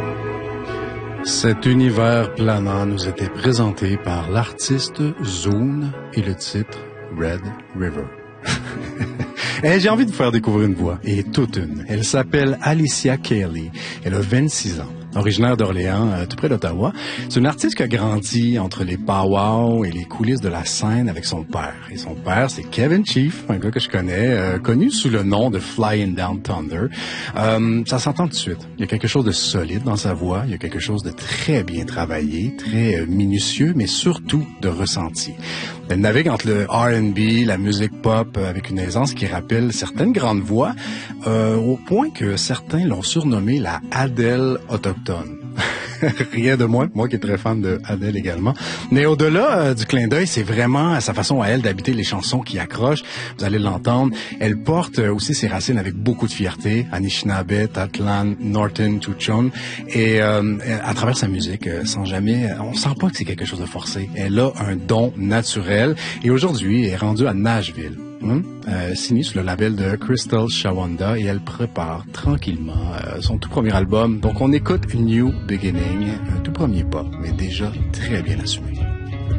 Cet univers planant nous était présenté par l'artiste Zune et le titre Red River. J'ai envie de vous faire découvrir une voix, et toute une. Elle s'appelle Alicia Kelly. Elle a 26 ans. Originaire d'Orléans, tout près d'Ottawa. C'est une artiste qui a grandi entre les pow-wow et les coulisses de la scène avec son père. Et son père, c'est Kevin Chief, un gars que je connais, connu sous le nom de Flying Down Thunder. Ça s'entend tout de suite. Il y a quelque chose de solide dans sa voix. Il y a quelque chose de très bien travaillé, très minutieux, mais surtout de ressenti. Elle navigue entre le R&B, la musique pop, avec une aisance qui rappelle certaines grandes voix, au point que certains l'ont surnommée la Adele autochtone. Rien de moins, moi qui est très fan de Adele également. Mais au-delà du clin d'œil, c'est vraiment sa façon à elle d'habiter les chansons qui accrochent. Vous allez l'entendre. Elle porte aussi ses racines avec beaucoup de fierté. Anishinaabe, Tatlan, Norton, Tuchon. Et à travers sa musique, sans jamais... On sent pas que c'est quelque chose de forcé. Elle a un don naturel. Et aujourd'hui, elle est rendue à Nashville. Signée sous le label de Crystal Shawanda, et elle prépare tranquillement son tout premier album. Donc on écoute New Beginning, un tout premier pas, mais déjà très bien assumé.